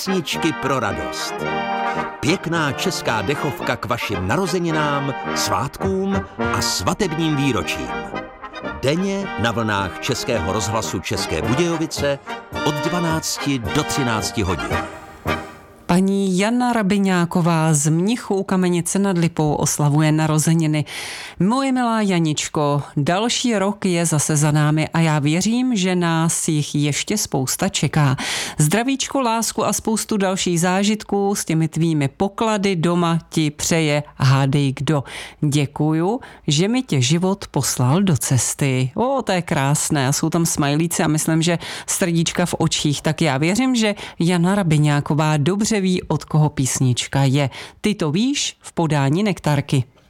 Písničky pro radost. Pěkná česká dechovka k vašim narozeninám, svátkům a svatebním výročím. Denně na vlnách Českého rozhlasu České Budějovice od 12 do 13 hodin. Paní Jana Rabiňáková z Mnichu u Kamenice nad Lipou oslavuje narozeniny. Moje milá Janičko, další rok je zase za námi a já věřím, že nás jich ještě spousta čeká. Zdravíčko, lásku a spoustu dalších zážitků s těmi tvými poklady doma ti přeje hádej kdo. Děkuju, že mi tě život poslal do cesty. To je krásné a jsou tam smajlíci a myslím, že srdíčka v očích. Tak já věřím, že Jana Rabiňáková dobře ví, od koho písnička je. Ty to víš v podání Nektarky.